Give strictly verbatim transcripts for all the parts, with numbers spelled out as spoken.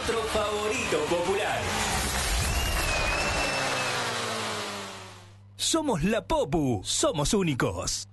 nuestro favorito popular. Somos la Popu, somos únicos.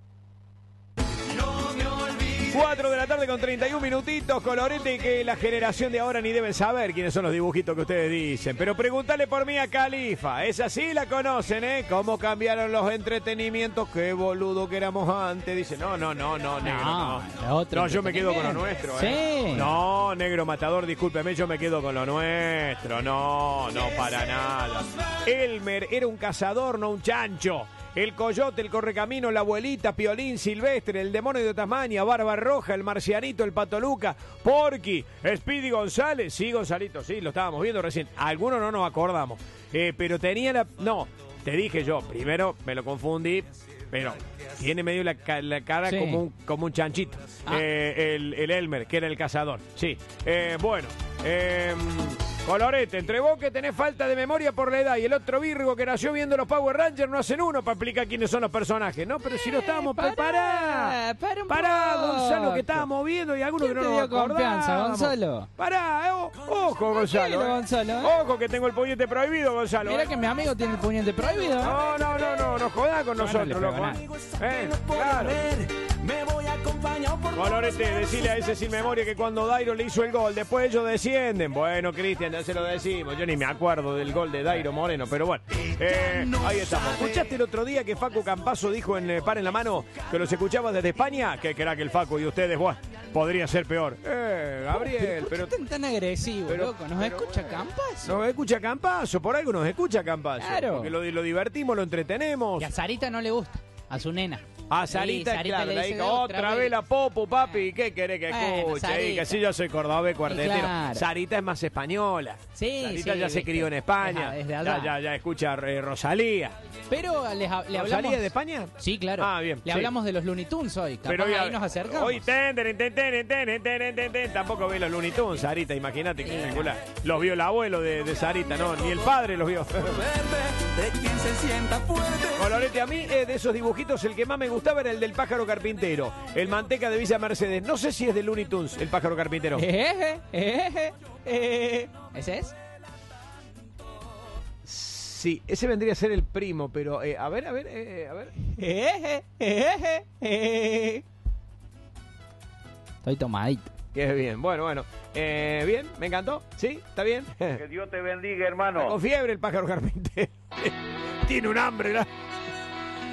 cuatro de la tarde con treinta y un minutitos, colorete, que la generación de ahora ni deben saber quiénes son los dibujitos que ustedes dicen. Pero pregúntale por mí a Califa, esa sí la conocen, ¿eh? Cómo cambiaron los entretenimientos, qué boludo que éramos antes. Dice, no, no, no, no, negro, no. No, No, yo me quedo con lo nuestro, ¿eh? Sí. No, negro matador, discúlpeme, yo me quedo con lo nuestro. No, no, para nada. Elmer era un cazador, no un chancho. El Coyote, el Correcamino, la Abuelita, Piolín, Silvestre, el Demonio de Tasmania, Barba Roja, el Marcianito, el Pato Luca, Porky, Speedy González. Sí, Gonzalito, sí, lo estábamos viendo recién. Algunos no nos acordamos. Eh, pero tenía la... No, te dije yo, primero me lo confundí, pero tiene medio la, la cara sí. como, un, como un chanchito. Ah. Eh, el, el Elmer, que era el cazador. Sí. Eh, bueno, eh... Colorete, entre vos que tenés falta de memoria por la edad y el otro Virgo que nació viendo los Power Rangers no hacen uno para explicar quiénes son los personajes, ¿no? Pero si lo estábamos preparando. Pará, pará, Gonzalo, que estábamos viendo y algunos que no nos acordamos. Confianza, Gonzalo? Pará, eh, ojo, Gonzalo. Eh. Gonzalo eh. Ojo que tengo el puñete prohibido, Gonzalo. Mira eh. que mi amigo tiene el puñete prohibido. ¿eh? No, no, no, no, no jodás con no, nosotros, no loco. Eh, claro. Me voy acompañado por... Colorete, decile a ese sin memoria que cuando Dairo le hizo el gol, después ellos descienden. Bueno, Cristian, ya se lo decimos. Yo ni me acuerdo del gol de Dairo Moreno, pero bueno. Eh, ahí estamos. ¿Escuchaste el otro día que Facu Campazo dijo en eh, Par en la Mano que los escuchaba desde España? Que crack el Facu y ustedes, bueno, podría ser peor. Eh, Gabriel, pero... ¿Por qué tan agresivo, pero, loco? ¿Nos pero, escucha bueno, Campazo? Nos escucha Campazo, por algo nos escucha Campazo. Claro. Porque lo, lo divertimos, lo entretenemos. Y a Sarita no le gusta, a su nena. A Sarita, sí, Sarita claro, le le dice dijo, otra, otra vez la Popu, papi, ¿qué querés que bueno, escuche? Y que si yo soy cordobés cuartetero. Claro. Sarita es más española. Sí, Sarita sí, ya se viste. crió en España. Desde ya, ya, ya escucha eh, Rosalía. Pero les, le hablamos... ¿Rosalía de España? Sí, claro. Ah, bien. Le sí. hablamos de los Looney Tunes hoy. Capaz Pero hoy, ahí nos acercamos. Hoy ten, ten, ten, ten, ten, ten, ten, ten, tampoco vi los Looney Tunes, Sarita, imagínate que espectacular. Los vio el abuelo de, de Sarita, no, ni el padre los vio. De quien se sienta fuerte. Colorete, a mí eh, de esos dibujitos el que más me gustaba era el del pájaro carpintero, el manteca de Villa Mercedes. No sé si es de Looney Tunes, el pájaro carpintero. Eh, eh, eh, eh. ¿Ese es? Sí, ese vendría a ser el primo, pero eh, a ver, a ver, eh, a ver. Eh, eh, eh. Estoy tomadito. Qué bien, bueno, bueno. Eh, bien, me encantó, ¿sí? ¿Está bien? Que Dios te bendiga, hermano. Está con fiebre el pájaro carpintero. Tiene un hambre, ¿no?